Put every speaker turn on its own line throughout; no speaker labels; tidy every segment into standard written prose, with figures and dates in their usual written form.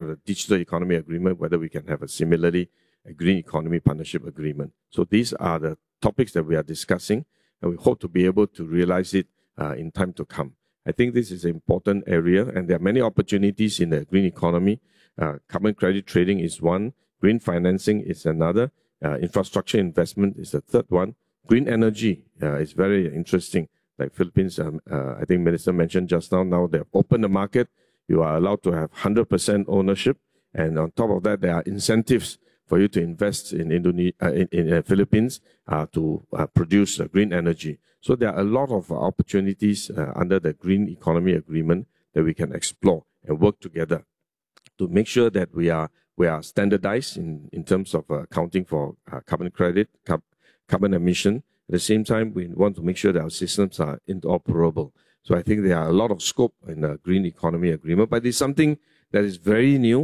a digital economy agreement, whether we can have a green economy partnership agreement. So these are the topics that we are discussing, and we hope to be able to realize it in time to come. I think this is an important area, and there are many opportunities in the green economy. Carbon credit trading is one, green financing is another, infrastructure investment is the third one. Green energy is very interesting. Like Philippines, I think Minister mentioned just now they have opened the market. You are allowed to have 100% ownership, and on top of that, there are incentives for you to invest in Philippines to produce green energy. So there are a lot of opportunities under the Green Economy Agreement that we can explore and work together to make sure that we are standardized in terms of accounting for carbon credit, carbon emission. At the same time, we want to make sure that our systems are interoperable. So I think there are a lot of scope in the Green Economy Agreement, but it's something that is very new.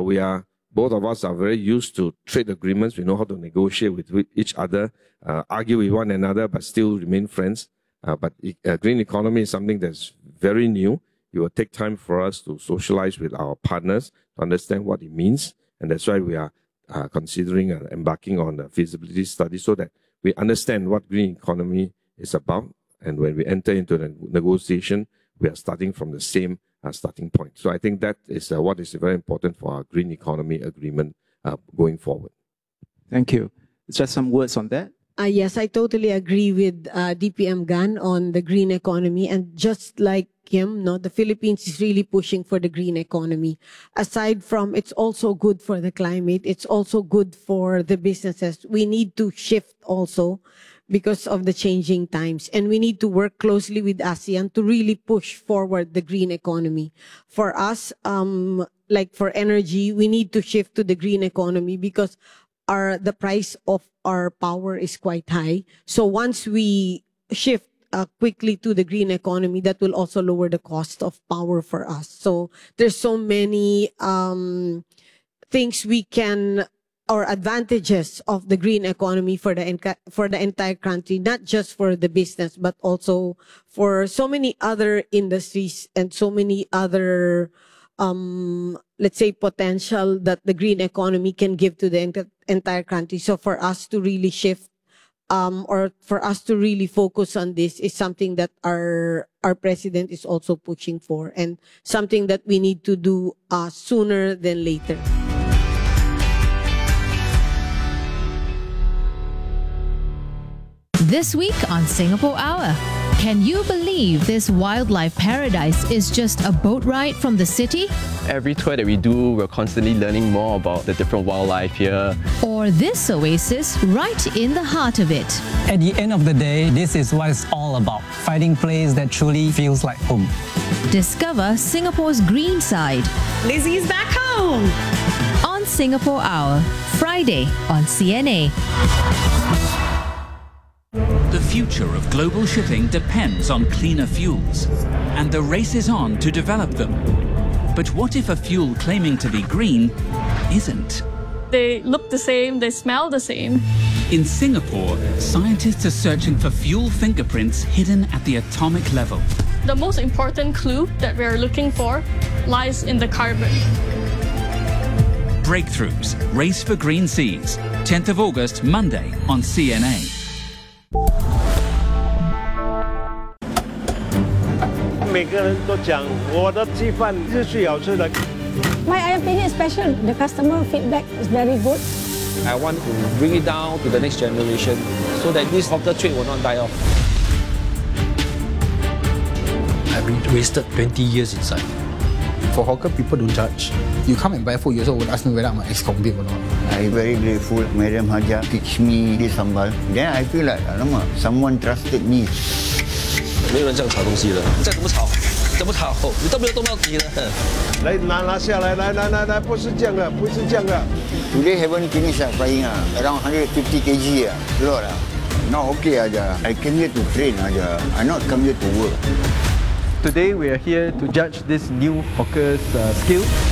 Both of us are very used to trade agreements. We know how to negotiate with each other, argue with one another, but still remain friends. But green economy is something that's very new. It will take time for us to socialize with our partners to understand what it means. And that's why we are considering embarking on a feasibility study so that we understand what green economy is about. And when we enter into the negotiation, we are starting from the same starting point. So I think that is what is very important for our Green Economy Agreement going forward.
Thank you. Just some words on that.
Yes, I totally agree with DPM Gan on the green economy. And just like him, the Philippines is really pushing for the green economy. Aside from it's also good for the climate, it's also good for the businesses. We need to shift also because of the changing times. And we need to work closely with ASEAN to really push forward the green economy. For us, like for energy, we need to shift to the green economy because the price of our power is quite high. So once we shift quickly to the green economy, that will also lower the cost of power for us. So there's so many things we can, or advantages of the green economy for the entire country, not just for the business, but also for so many other industries and so many other let's say, potential that the green economy can give to the entire country. So for us to really shift, or for us to really focus on this is something that our president is also pushing for, and something that we need to do sooner than later.
This week on Singapore Hour, can you believe this wildlife paradise is just a boat ride from the city?
Every tour that we do, we're constantly learning more about the different wildlife here.
Or this oasis right in the heart of it?
At the end of the day, this is what it's all about. Finding a place that truly feels like home.
Discover Singapore's green side.
Lizzie's back home!
On Singapore Hour, Friday on CNA.
The future of global shipping depends on cleaner fuels, and the race is on to develop them. But what if a fuel claiming to be green isn't?
They look the same, they smell the same.
In Singapore, scientists are searching for fuel fingerprints hidden at the atomic level.
The most important clue that we're looking for lies in the carbon.
Breakthroughs, Race for Green Seas, 10th of August, Monday on CNA.
每个人都讲我的鸡饭是最好吃的。
My opinion is special. The customer feedback is very good.
I want to bring it down to the next generation so that this hawker trade will not die off.
I've been wasted 20 years inside. For hawker, people don't judge. You come and buy food, you also would ask me whether I'm an ex-convict or not.
I'm very grateful. Madam Haja teach me this sambal. Then I feel like, someone trusted me.
没有人这样炒东西的，再怎么炒，你都没有动到底的。
来拿下来，来，不是这样的，不是这样的。
Today haven't finished frying around 150 kg a lot Not okay aja. I came here to train aja. I not come here to work.
Today we are here to judge this new hawker's skill.